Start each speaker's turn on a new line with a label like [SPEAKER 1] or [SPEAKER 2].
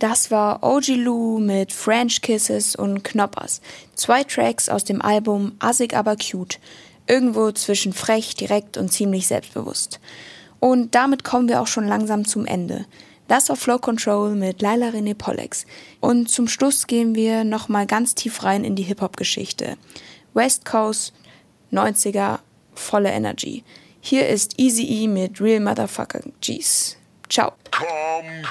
[SPEAKER 1] Das war OG Lou mit French Kisses und Knoppers. 2 Tracks aus dem Album Assig aber cute. Irgendwo zwischen frech, direkt und ziemlich selbstbewusst. Und damit kommen wir auch schon langsam zum Ende. Das war Flow Control mit Laila René Pollex. Und zum Schluss gehen wir nochmal ganz tief rein in die Hip-Hop-Geschichte. West Coast, 90er, volle Energy. Hier ist Eazy-E mit Real Motherfucker G's. Ciao.
[SPEAKER 2] Come